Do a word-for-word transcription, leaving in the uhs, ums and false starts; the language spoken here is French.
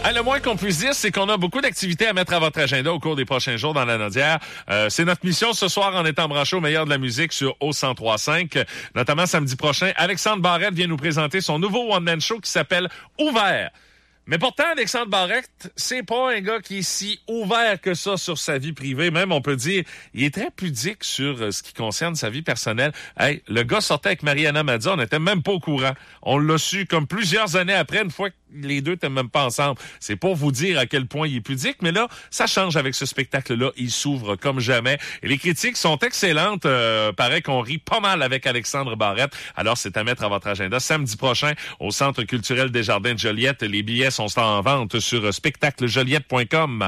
Ah, le moins qu'on puisse dire, c'est qu'on a beaucoup d'activités à mettre à votre agenda au cours des prochains jours dans la Nodière. Euh, c'est notre mission ce soir en étant branché au meilleur de la musique sur O cent trois cinq. Notamment samedi prochain, Alexandre Barrette vient nous présenter son nouveau one-man show qui s'appelle Ouvert. Mais pourtant, Alexandre Barrette, c'est pas un gars qui est si ouvert que ça sur sa vie privée. Même, on peut dire, il est très pudique sur euh, ce qui concerne sa vie personnelle. Hey, le gars sortait avec Mariana Mazza, on n'était même pas au courant. On l'a su comme plusieurs années après, une fois que les deux n'étaient même pas ensemble. C'est pour vous dire à quel point il est pudique, mais là, ça change avec ce spectacle-là. Il s'ouvre comme jamais. Et les critiques sont excellentes. Euh, paraît qu'on rit pas mal avec Alexandre Barrette. Alors, c'est à mettre à votre agenda samedi prochain au Centre culturel des Jardins de Joliette. Les billets sont en vente sur spectacle joliette point com.